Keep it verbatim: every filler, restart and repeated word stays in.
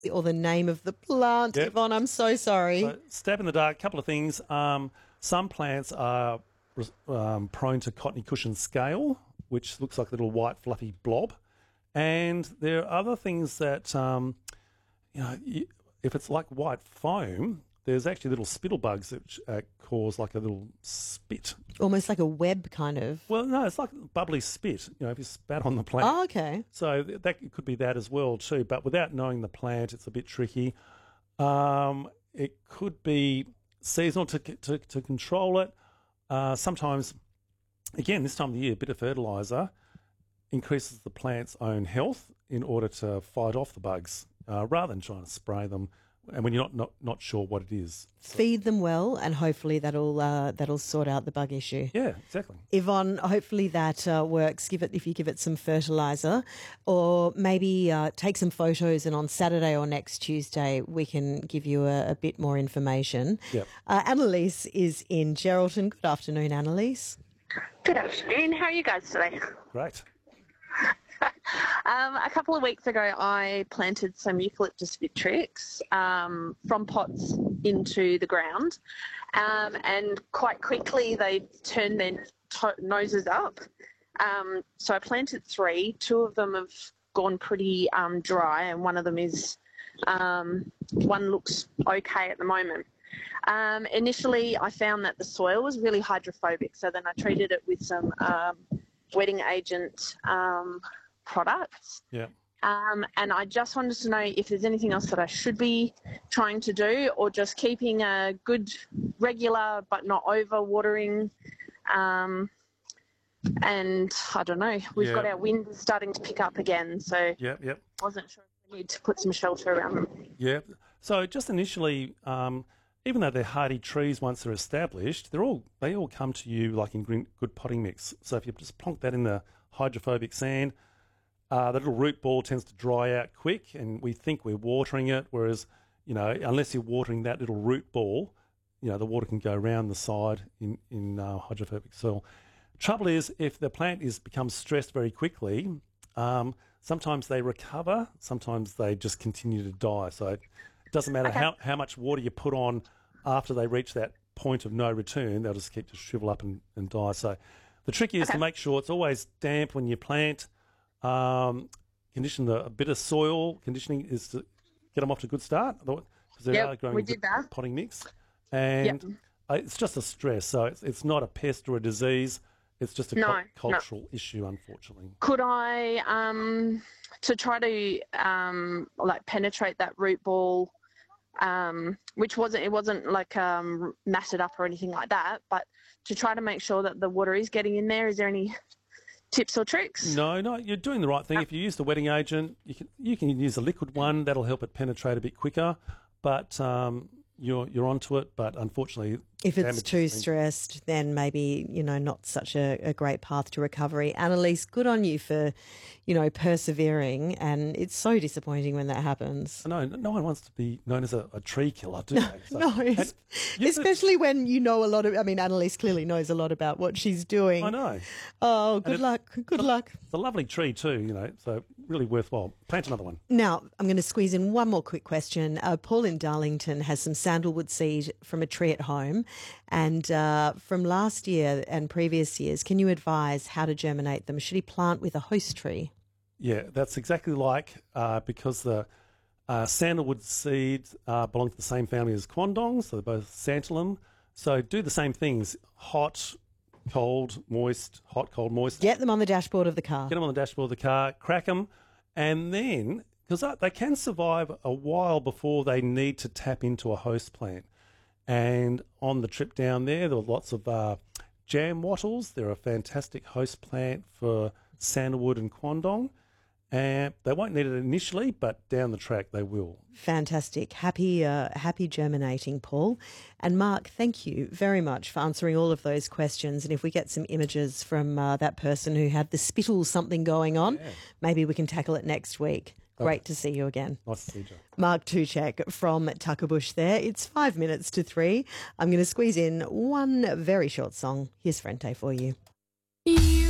or the name of the plant. Yep. Yvonne, I'm so sorry. So, stab in the dark, couple of things. Um, some plants are um, prone to cottony cushion scale, which looks like a little white fluffy blob. And there are other things that, um, you know, if it's like white foam, there's actually little spittle bugs that uh, cause like a little spit. Almost like a web kind of. Well, no, it's like bubbly spit, you know, if you spat on the plant. Oh, okay. So th- that could be that as well too. But without knowing the plant, it's a bit tricky. Um, it could be seasonal to, to, to control it. Uh, sometimes, again, this time of the year, a bit of fertiliser increases the plant's own health in order to fight off the bugs uh, rather than trying to spray them. And when you're not, not, not sure what it is. Feed them well, and hopefully that'll uh, that'll sort out the bug issue. Yeah, exactly. Yvonne, hopefully that uh, works. Give it if you give it some fertiliser, or maybe uh, take some photos, and on Saturday or next Tuesday we can give you a, a bit more information. Yep. Uh, Annalise is in Geraldton. Good afternoon, Annalise. Good afternoon. How are you guys today? Great. Um, a couple of weeks ago, I planted some Eucalyptus vitrix um, from pots into the ground, um, and quite quickly they turned their to- noses up. Um, so I planted three. Two of them have gone pretty um, dry, and one of them is um, one looks okay at the moment. Um, initially, I found that the soil was really hydrophobic, so then I treated it with some um, wetting agent um, products. Yeah. Um, and I just wanted to know if there's anything else that I should be trying to do, or just keeping a good, regular but not over watering. Um, and I don't know, we've Yeah. got our wind starting to pick up again, so Yep, yep. wasn't sure if we need to put some shelter around them. Yeah. So just initially, um, even though they're hardy trees once they're established, they're all they all come to you like in green, good potting mix. So if you just plonk that in the hydrophobic sand, uh, the little root ball tends to dry out quick, and we think we're watering it. Whereas, you know, unless you're watering that little root ball, you know, the water can go around the side in in uh, hydrophobic soil. Trouble is, if the plant is becomes stressed very quickly, um, sometimes they recover, sometimes they just continue to die. So it doesn't matter Okay. how, how much water you put on after they reach that point of no return, they'll just keep to shrivel up and, and die. So the trick is Okay. to make sure it's always damp when you plant. Um, condition the, a bit of soil conditioning is to get them off to a good start because they Yep, are growing we a good did that. potting mix. And Yep. uh, it's just a stress. So it's, it's not a pest or a disease. It's just a No, cul- no. cultural issue, unfortunately. Could I, um, to try to um, like penetrate that root ball, um, which wasn't it wasn't like um, matted up or anything like that, but to try to make sure that the water is getting in there, is there any tips or tricks? No, no, you're doing the right thing. If you use the wetting agent, you can you can use a liquid one. That'll help it penetrate a bit quicker. But um, you're you're onto it. But unfortunately, If it's damage too has been- stressed, then maybe, you know, not such a, a great path to recovery. Annalise, good on you for, you know, persevering. And it's so disappointing when that happens. No, no one wants to be known as a, a tree killer, do they? So- No, and es- you- especially when you know a lot of, I mean, Annalise clearly knows a lot about what she's doing. I know. Oh, good it- luck. Good luck. It's a lovely tree too, you know. So really worthwhile. Plant another one. Now, I'm going to squeeze in one more quick question. Uh, Paul in Darlington has some sandalwood seed from a tree at home. And uh, from last year and previous years, can you advise how to germinate them? Should he plant with a host tree? Yeah, that's exactly like uh, because the uh, sandalwood seeds uh, belong to the same family as quandong, so they're both santalum. So do the same things: hot, cold, moist, hot, cold, moist. Get them on the dashboard of the car. Get them on the dashboard of the car, crack them, and then because they can survive a while before they need to tap into a host plant. And on the trip down there, there were lots of uh, jam wattles. They're a fantastic host plant for sandalwood and quandong. And they won't need it initially, but down the track they will. Fantastic. Happy, uh, happy germinating, Paul. And Mark, thank you very much for answering all of those questions. And if we get some images from uh, that person who had the spittle something going on, Yeah. maybe we can tackle it next week. Great to see you again. Nice to see you, Joe. Mark Tuchek from Tuckerbush there. It's five minutes to three. I'm going to squeeze in one very short song. Here's Frente for you. You